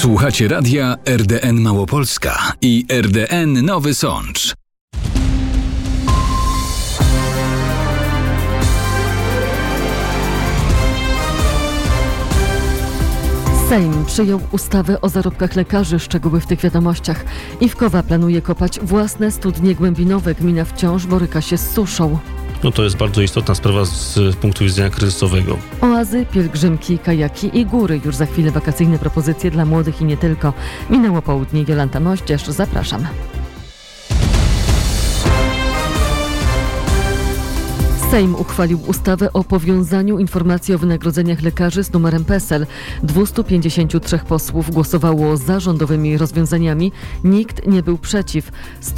Słuchacie radia RDN Małopolska i RDN Nowy Sącz. Sejm przyjął ustawę o zarobkach lekarzy. Szczegóły w tych wiadomościach. Iwkowa planuje kopać własne studnie głębinowe. Gmina wciąż boryka się z suszą. To jest bardzo istotna sprawa z punktu widzenia kryzysowego. Oazy, pielgrzymki, kajaki i góry. Już za chwilę wakacyjne propozycje dla młodych i nie tylko. Minęło południe. Jolanta Moździerz, zapraszam. Sejm uchwalił ustawę o powiązaniu informacji o wynagrodzeniach lekarzy z numerem PESEL. 253 posłów głosowało za rządowymi rozwiązaniami. Nikt nie był przeciw.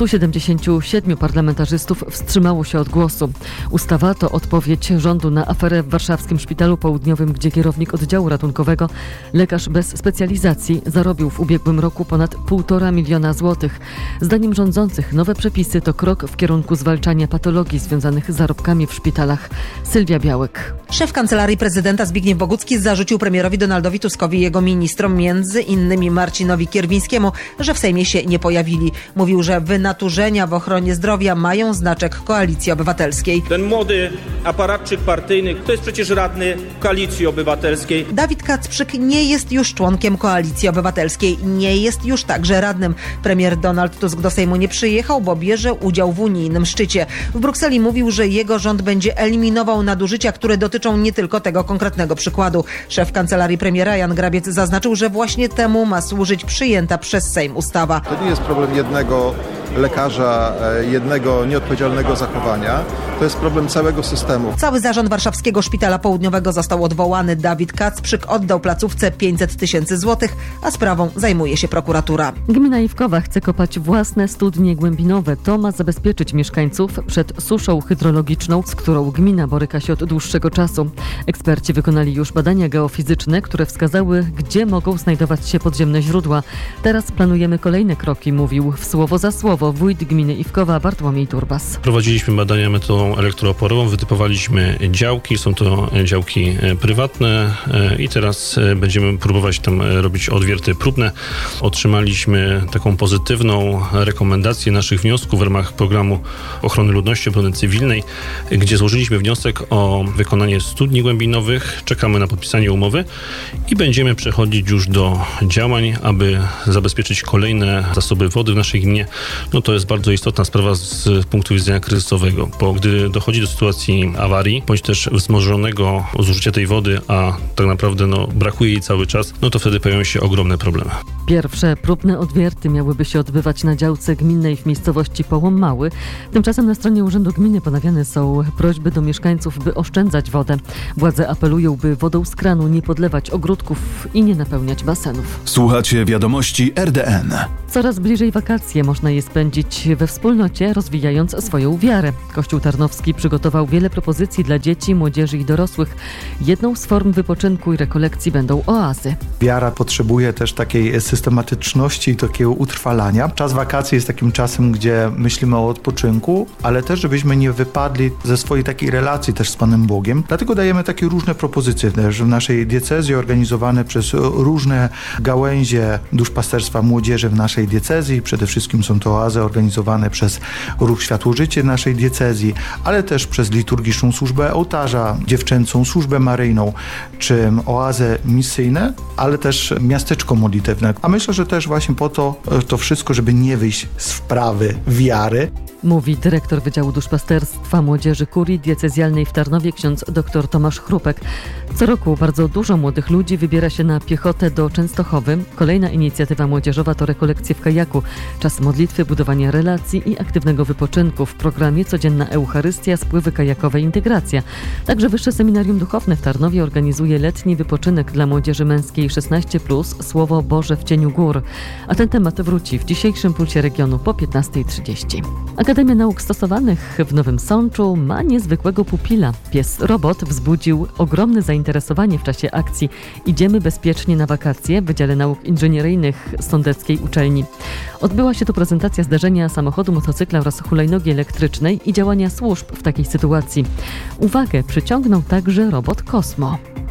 177 parlamentarzystów wstrzymało się od głosu. Ustawa to odpowiedź rządu na aferę w warszawskim Szpitalu Południowym, gdzie kierownik oddziału ratunkowego, lekarz bez specjalizacji, zarobił w ubiegłym roku ponad 1,5 miliona złotych. Zdaniem rządzących nowe przepisy to krok w kierunku zwalczania patologii związanych z zarobkami w szpitalach. Sylwia Białek. Szef Kancelarii Prezydenta Zbigniew Bogucki zarzucił premierowi Donaldowi Tuskowi i jego ministrom, między innymi Marcinowi Kierwińskiemu, że w Sejmie się nie pojawili. Mówił, że wynaturzenia w ochronie zdrowia mają znaczek Koalicji Obywatelskiej. Ten młody aparatczyk partyjny to jest przecież radny Koalicji Obywatelskiej. Dawid Kacprzyk nie jest już członkiem Koalicji Obywatelskiej. Nie jest już także radnym. Premier Donald Tusk do Sejmu nie przyjechał, bo bierze udział w unijnym szczycie. W Brukseli mówił, że jego rząd będzie eliminował nadużycia, które dotyczą nie tylko tego konkretnego przykładu. Szef Kancelarii premiera Jan Grabiec zaznaczył, że właśnie temu ma służyć przyjęta przez Sejm ustawa. To nie jest problem jednego lekarza, jednego nieodpowiedzialnego zachowania. To jest problem całego systemu. Cały zarząd Warszawskiego Szpitala Południowego został odwołany. Dawid Kacprzyk oddał placówce 500 000 złotych, a sprawą zajmuje się prokuratura. Gmina Iwkowa chce kopać własne studnie głębinowe. To ma zabezpieczyć mieszkańców przed suszą hydrologiczną, z którą gmina boryka się od dłuższego czasu. Eksperci wykonali już badania geofizyczne, które wskazały, gdzie mogą znajdować się podziemne źródła. Teraz planujemy kolejne kroki, mówił słowo za słowo wójt gminy Iwkowa Bartłomiej Turbas. Prowadziliśmy badania metodą elektrooporową, wytypowaliśmy działki, są to działki prywatne i teraz będziemy próbować tam robić odwierty próbne. Otrzymaliśmy taką pozytywną rekomendację naszych wniosków w ramach programu ochrony ludności, obrony cywilnej, gdzie złożyliśmy wniosek o wykonanie studni głębinowych. Czekamy na podpisanie umowy i będziemy przechodzić już do działań, aby zabezpieczyć kolejne zasoby wody w naszej gminie. To jest bardzo istotna sprawa z punktu widzenia kryzysowego, bo gdy dochodzi do sytuacji awarii, bądź też wzmożonego zużycia tej wody, a tak naprawdę brakuje jej cały czas, to wtedy pojawią się ogromne problemy. Pierwsze próbne odwierty miałyby się odbywać na działce gminnej w miejscowości Połom Mały. Tymczasem na stronie Urzędu Gminy ponawiane są prośby do mieszkańców, by oszczędzać wodę. Władze apelują, by wodą z kranu nie podlewać ogródków i nie napełniać basenów. Słuchacie wiadomości RDN. Coraz bliżej wakacje można je spędzić we wspólnocie, rozwijając swoją wiarę. Kościół Tarnowski przygotował wiele propozycji dla dzieci, młodzieży i dorosłych. Jedną z form wypoczynku i rekolekcji będą oazy. Wiara potrzebuje też takiej systematyczności i takiego utrwalania. Czas wakacji jest takim czasem, gdzie myślimy o odpoczynku, ale też żebyśmy nie wypadli ze swojej takiej relacji też z Panem Bogiem. Dlatego dajemy takie różne propozycje też w naszej diecezji, organizowane przez różne gałęzie duszpasterstwa młodzieży w naszej diecezji. Przede wszystkim są to oazy organizowane przez Ruch Światło-Życie naszej diecezji, ale też przez liturgiczną służbę ołtarza, dziewczęcą służbę maryjną, czy oazę misyjne, ale też miasteczko modlitewne. A myślę, że też właśnie po to wszystko, żeby nie wyjść z wprawy wiary. Mówi dyrektor Wydziału Duszpasterstwa Młodzieży Kurii Diecezjalnej w Tarnowie ksiądz dr Tomasz Chrupek. Co roku bardzo dużo młodych ludzi wybiera się na piechotę do Częstochowy. Kolejna inicjatywa młodzieżowa to rekolekcje w kajaku. Czas modlitwy, budowania relacji i aktywnego wypoczynku. W programie codzienna Eucharystia, spływy kajakowe, integracja. Także Wyższe Seminarium Duchowne w Tarnowie organizuje letni wypoczynek dla młodzieży męskiej 16+, Słowo Boże w cieniu gór. A ten temat wróci w dzisiejszym Pulsie Regionu po 15:30. Akademia Nauk Stosowanych w Nowym Sączu ma niezwykłego pupila. Pies robot wzbudził ogromne zainteresowanie w czasie akcji Idziemy bezpiecznie na wakacje w Wydziale Nauk Inżynieryjnych Sądeckiej Uczelni. Odbyła się tu prezentacja zdarzenia samochodu, motocykla oraz hulajnogi elektrycznej i działania służb w takiej sytuacji. Uwagę przyciągnął także robot Kosmo.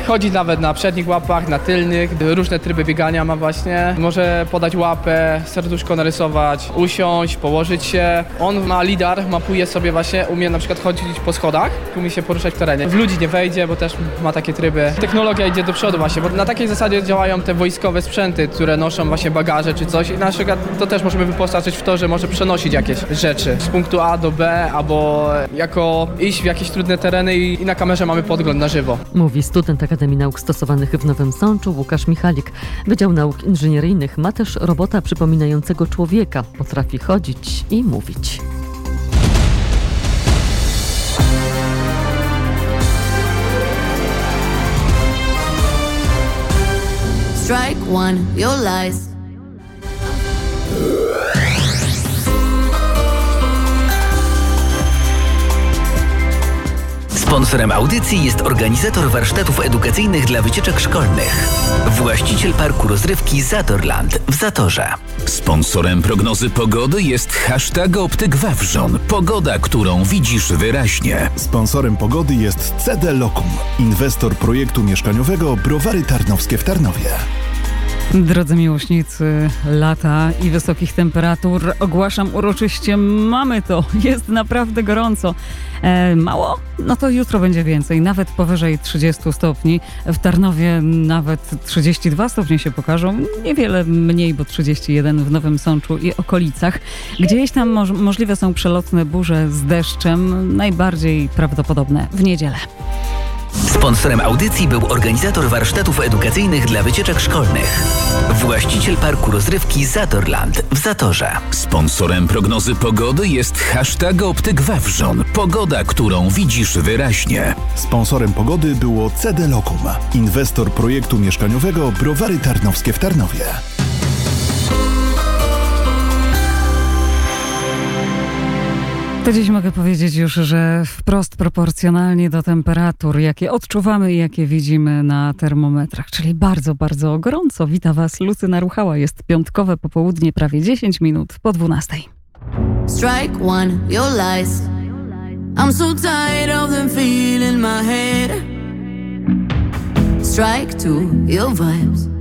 Chodzi nawet na przednich łapach, na tylnych, różne tryby biegania ma właśnie. Może podać łapę, serduszko narysować, usiąść, położyć się. On ma lidar, mapuje sobie właśnie, umie na przykład chodzić po schodach, umie się poruszać w terenie. W ludzi nie wejdzie, bo też ma takie tryby. Technologia idzie do przodu właśnie, bo na takiej zasadzie działają te wojskowe sprzęty, które noszą właśnie bagaże czy coś. I na przykład to też możemy wyposażyć w to, że może przenosić jakieś rzeczy z punktu A do B, albo jako iść w jakieś trudne tereny i na kamerze mamy podgląd na żywo. Mówi student Akademii Nauk Stosowanych w Nowym Sączu Łukasz Michalik. Wydział Nauk Inżynieryjnych ma też robota przypominającego człowieka. Potrafi chodzić i mówić. Strike one, your lies. Sponsorem audycji jest organizator warsztatów edukacyjnych dla wycieczek szkolnych. Właściciel parku rozrywki Zatorland w Zatorze. Sponsorem prognozy pogody jest #Optyk Wawrzon. Pogoda, którą widzisz wyraźnie. Sponsorem pogody jest CD Locum, inwestor projektu mieszkaniowego Browary Tarnowskie w Tarnowie. Drodzy miłośnicy lata i wysokich temperatur, ogłaszam uroczyście, mamy to, jest naprawdę gorąco. Mało? No to jutro będzie więcej, nawet powyżej 30 stopni. W Tarnowie nawet 32 stopnie się pokażą, niewiele mniej, bo 31 w Nowym Sączu i okolicach. Gdzieś tam możliwe są przelotne burze z deszczem, najbardziej prawdopodobne w niedzielę. Sponsorem audycji był organizator warsztatów edukacyjnych dla wycieczek szkolnych. Właściciel parku rozrywki Zatorland w Zatorze. Sponsorem prognozy pogody jest #Optyk Wawrzon. Pogoda, którą widzisz wyraźnie. Sponsorem pogody było CD Locum, inwestor projektu mieszkaniowego Browary Tarnowskie w Tarnowie. To dziś mogę powiedzieć już, że wprost proporcjonalnie do temperatur, jakie odczuwamy i jakie widzimy na termometrach, czyli bardzo, bardzo gorąco. Wita Was Lucyna Ruchała. Jest piątkowe popołudnie, prawie 10 minut po 12. Strike one, your lies. I'm so tired of them feeling my head. Strike two, your vibes.